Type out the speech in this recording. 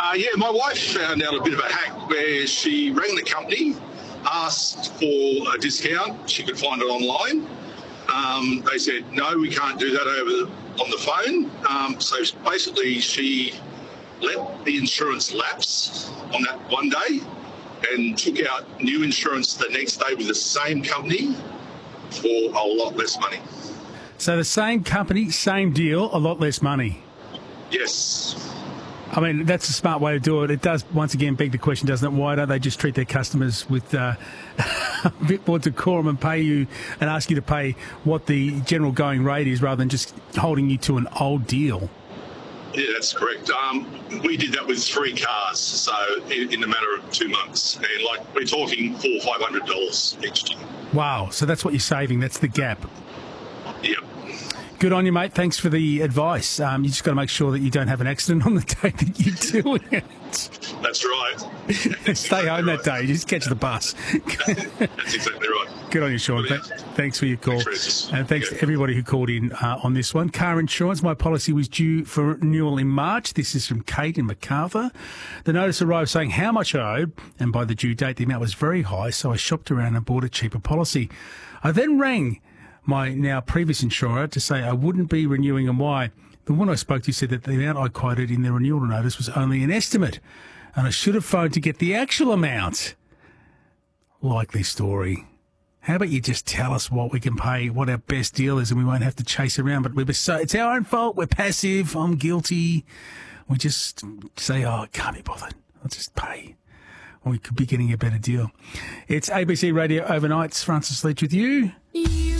Yeah, my wife found out a bit of a hack where she rang the company, asked for a discount. She could find it online. They said, no, we can't do that on the phone. So basically she let the insurance lapse on that one day and took out new insurance the next day with the same company for a lot less money. So the same company, same deal, a lot less money. Yes. I mean, that's a smart way to do it. It does, once again, beg the question, doesn't it? Why don't they just treat their customers with a bit more decorum and pay you and ask you to pay what the general going rate is rather than just holding you to an old deal? Yeah, that's correct. We did that with 3 cars, so in a matter of 2 months. And, we're talking $400 or $500 each year. Wow. So that's what you're saving. That's the gap. Yep. Good on you, mate. Thanks for the advice. You just got to make sure that you don't have an accident on the day that you're doing it. That's right. Stay home that day. Just catch the bus. That's exactly right. Good on you, Sean. Thanks for your call. And thanks to everybody who called in on this one. Car insurance. My policy was due for renewal in March. This is from Kate in Macarthur. The notice arrived saying how much I owed, and by the due date, the amount was very high, so I shopped around and bought a cheaper policy. I then rang my now previous insurer to say I wouldn't be renewing and why. The one I spoke to said that the amount I quoted in the renewal notice was only an estimate, and I should have phoned to get the actual amount. Likely story. How about you just tell us what we can pay, what our best deal is, and we won't have to chase around. But it's our own fault. We're passive. I'm guilty. We just say, oh, I can't be bothered. I'll just pay. We could be getting a better deal. It's ABC Radio Overnights. Francis Leach with you.